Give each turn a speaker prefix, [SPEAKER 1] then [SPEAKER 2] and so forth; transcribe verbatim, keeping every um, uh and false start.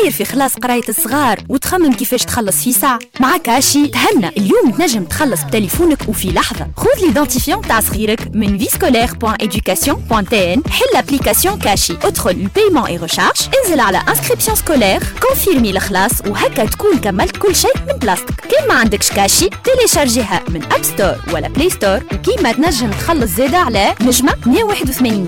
[SPEAKER 1] خاير في خلاص قراية الصغار وتخمم كيفاش تخلص في ساعة؟ مع كاشي تهنى اليوم تنجم تخلص بتليفونك وفي لحظة. خذ ليدونتيفيون تاع صغيرك من فيسكولير بوان إدوكاسيون بوان تي إن، حل لابليكاسيون كاشي، ادخل البايمون اي ريشارج، انزل على انسكريبسيون سكولير، كونفيرمي الخلاص وهكا تكون كملت كل شيء من بلاصتك. كان ما عندكش كاشي تيليشارجيها من اب ستور ولا بلاي ستور، وكيما تنجم تخلص زيادة على نجمة مية وواحد وثمانين